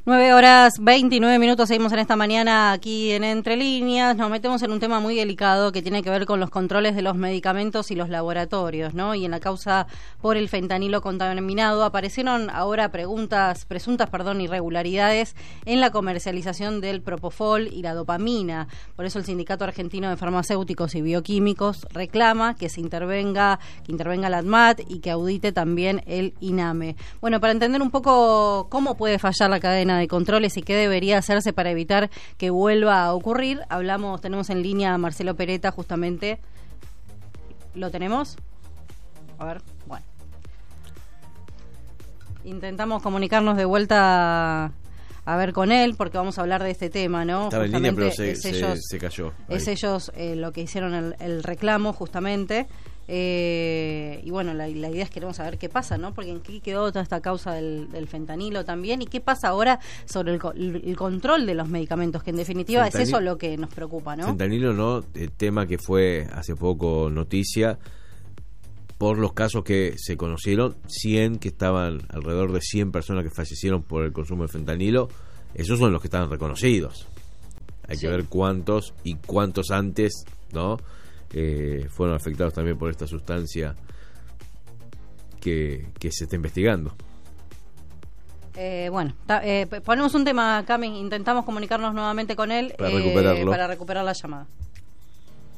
9:29, seguimos en esta mañana aquí en Entre Líneas. Nos metemos en un tema muy delicado que tiene que ver con los controles de los medicamentos y los laboratorios, ¿no? Y en la causa por el fentanilo contaminado aparecieron ahora presuntas, irregularidades en la comercialización del propofol y la dopamina. Por eso el Sindicato Argentino de Farmacéuticos y Bioquímicos reclama que intervenga la ANMAT y que audite también el INAME. Bueno, para entender un poco cómo puede fallar la cadena de controles y qué debería hacerse para evitar que vuelva a ocurrir, tenemos en línea a Marcelo Peretta, justamente. ¿Lo tenemos? A ver, bueno. Intentamos comunicarnos de vuelta a ver con él, porque vamos a hablar de este tema, ¿no? Estaba justamente en línea, pero se cayó. Es ellos lo que hicieron el reclamo, justamente. Y bueno, la idea es que queremos saber qué pasa, ¿no? Porque en qué quedó toda esta causa del fentanilo también, y qué pasa ahora sobre el control de los medicamentos, que en definitiva es eso lo que nos preocupa, ¿no? Fentanilo, ¿no? El tema que fue hace poco noticia por los casos que se conocieron, 100 que estaban, alrededor de 100 personas que fallecieron por el consumo de fentanilo. Esos son los que estaban reconocidos. Hay que ver cuántos y cuántos antes, ¿no? Fueron afectados también por esta sustancia que se está investigando. Ponemos un tema, Cami, intentamos comunicarnos nuevamente con él para recuperarlo. Para recuperar la llamada.